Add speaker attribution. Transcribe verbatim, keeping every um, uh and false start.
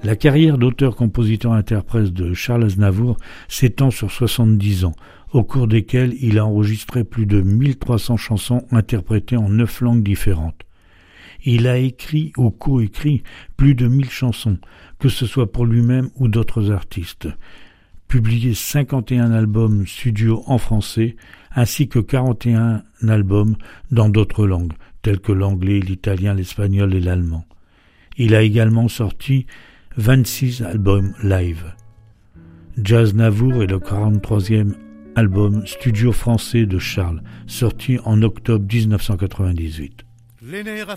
Speaker 1: La carrière d'auteur-compositeur-interprète de Charles Aznavour s'étend sur soixante-dix ans, au cours desquels il a enregistré plus de mille trois cents chansons interprétées en neuf langues différentes. Il a écrit ou coécrit plus de mille chansons, que ce soit pour lui-même ou d'autres artistes. Publié cinquante et un albums studio en français, ainsi que quarante et un albums dans d'autres langues, telles que l'anglais, l'italien, l'espagnol et l'allemand. Il a également sorti vingt-six albums live. Jazz Navour est le quarante-troisième album studio français de Charles, sorti en octobre dix-neuf cent quatre-vingt-dix-huit.